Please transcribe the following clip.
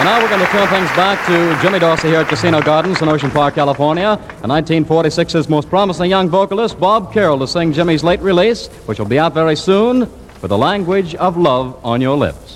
And now we're going to turn things back to Jimmy Dorsey here at Casino Gardens in Ocean Park, California, and 1946's most promising young vocalist, Bob Carroll, to sing Jimmy's late release, which will be out very soon, With the Language of Love on Your Lips.